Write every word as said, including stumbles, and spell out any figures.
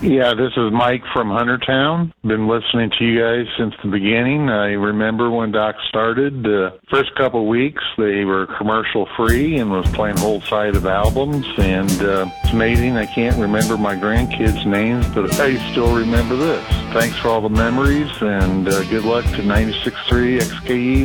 Yeah, this is Mike from Huntertown. Been listening to you guys since the beginning. I remember when Doc started, the first couple of weeks, they were commercial free and was playing whole side of albums. And uh, it's amazing. I can't remember my grandkids' names, but I still remember this. Thanks for all the memories, and uh, good luck to ninety-six point three X K E